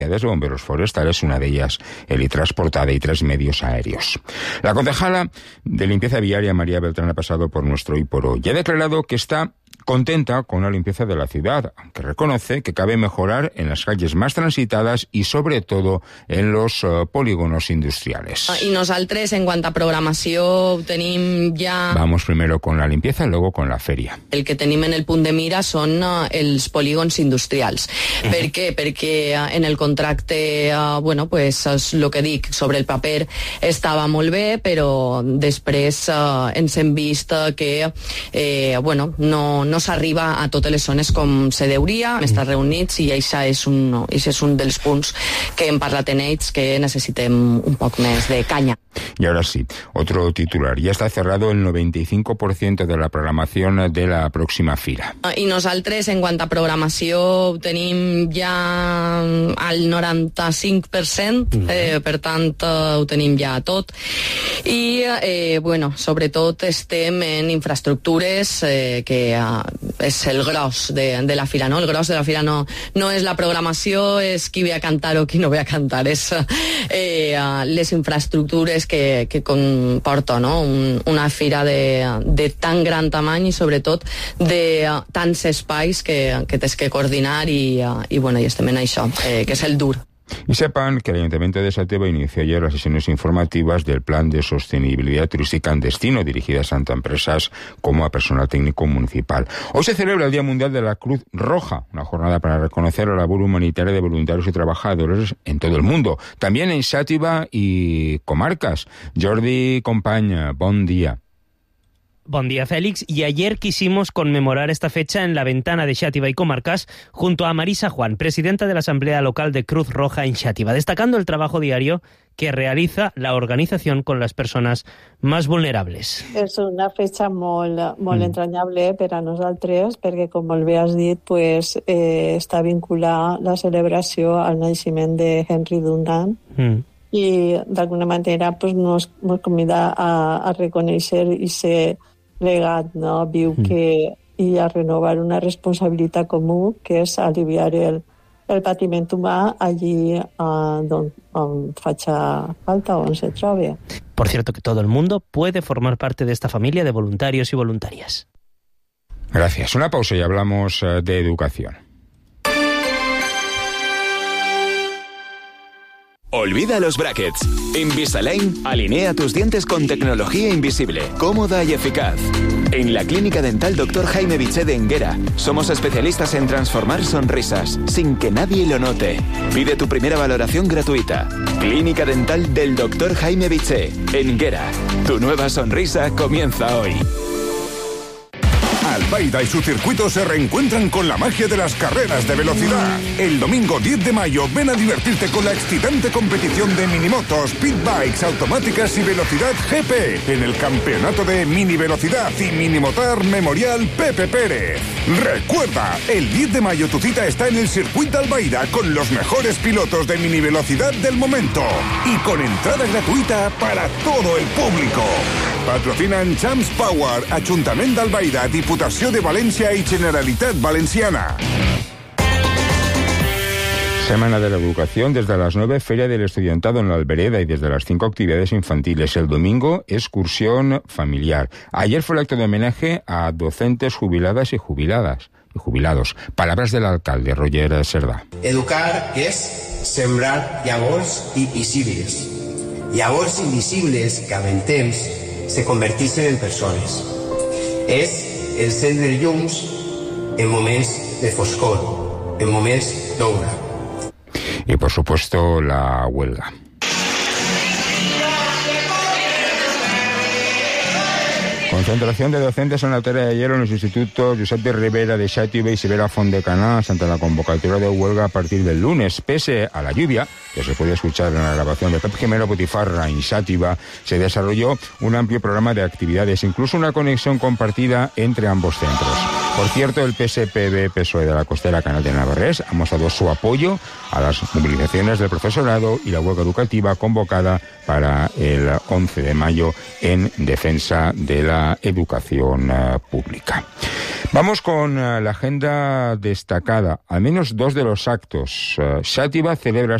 de bomberos forestales, una de ellas helitransportada y 3 medios aéreos. La concejala de limpieza viaria, María Beltrán, ha pasado por nuestro Hoy por Hoy y ha declarado que está contenta con la limpieza de la ciudad, aunque reconoce que cabe mejorar en las calles más transitadas y sobre todo en los polígonos industriales. I nosaltres, en quant a programació, tenim ja... Vamos primero con la limpieza y luego con la feria. El que tenim en el punt de mira són els polígons industrials. Per què? Perquè en el contracte, pues és el que dic, sobre el paper estava molt bé, però després ens hem vist que no s'arriba a totes les zones com se deuria. Hem estat reunits i això és un dels punts que hem parlat en ells, que necessitem un poc més de canya. Y ahora sí, otro titular. Ya está cerrado el 95% de la programación de la próxima fira. I nosaltres, en quant a programació, tenim ja al 95%, per tant, ho tenim ja tot. I, sobretot estem en infraestructures, que és el gros de la fira, no? El gros de la fira no és la programació, és qui ve a cantar o qui no ve a cantar, és les infraestructures que comporta, no? Una fira de tan gran tamany i sobretot de tants espais que tens que coordinar i estem en això, que és el dur. Y sepan que el Ayuntamiento de Xàtiva inició ayer las sesiones informativas del Plan de Sostenibilidad Turística en Destino, dirigidas tanto a empresas como a personal técnico municipal. Hoy se celebra el Día Mundial de la Cruz Roja, una jornada para reconocer la labor humanitaria de voluntarios y trabajadores en todo el mundo, también en Xàtiva y comarcas. Jordi Company, bon día. Buen día, Félix. Y ayer quisimos conmemorar esta fecha en la ventana de Xàtiva y Comarcas junto a Marisa Juan, presidenta de la Asamblea Local de Cruz Roja en Xàtiva, destacando el trabajo diario que realiza la organización con las personas más vulnerables. És una fecha molt entranyable per a nosaltres perquè, com molt bé has dit, està vinculada la celebració al naixement de Henry Dunant i d'alguna manera nos convida a reconèixer i ser legat, no? Viu i a renovar una responsabilitat comú, que és aliviar el patiment humà allí on faci falta, on se trobe. Por cierto, que todo el mundo puede formar parte de esta familia de voluntarios y voluntarias. Gracias. Una pausa y hablamos de educación. Olvida los brackets. Invisalign alinea tus dientes con tecnología invisible, cómoda y eficaz. En la Clínica Dental Dr. Jaime Bitché de Enguera somos especialistas en transformar sonrisas sin que nadie lo note. Pide tu primera valoración gratuita. Clínica Dental del Dr. Jaime Bitché, Enguera. Tu nueva sonrisa comienza hoy. Albaida y su circuito se reencuentran con la magia de las carreras de velocidad. El domingo 10 de mayo ven a divertirte con la excitante competición de minimotos, pit bikes, automáticas y velocidad GP en el campeonato de mini velocidad y minimotar Memorial Pepe Pérez. Recuerda, el 10 de mayo tu cita está en el circuito Albaida con los mejores pilotos de mini velocidad del momento y con entrada gratuita para todo el público. Patrocinan Champs Power, Ajuntament d'Albaida, Diputació de València y Generalitat Valenciana. Semana de la Educación, desde las 9, Feria del Estudiantado en la Albereda y desde las 5, actividades infantiles. El domingo, excursión familiar. Ayer fue el acto de homenaje a docentes jubiladas y jubilados. Palabras del alcalde, Roger Cerdà. Educar és sembrar llavors invisibles. Llavors invisibles que amb el temps se converteixen en persones. És encendre llums en moments de foscor, en moments d'ombra. Y por supuesto la huelga. Concentración de docentes en la tarde de ayer en los institutos Josep de Rivera de Xàtiva y Severa Fontdecaná ante la convocatoria de huelga a partir del lunes. Pese a la lluvia, que se puede escuchar en la grabación de Pep Jimeno Botifarra en Xàtiva, se desarrolló un amplio programa de actividades, incluso una conexión compartida entre ambos centros. Por cierto, el PSPB-PSOE de la Costera Canal de Navarrés ha mostrado su apoyo a las movilizaciones del profesorado y la huelga educativa convocada para el 11 de mayo en defensa de la educación pública. Vamos con la agenda destacada. Al menos 2 de los actos. Xàtiva celebra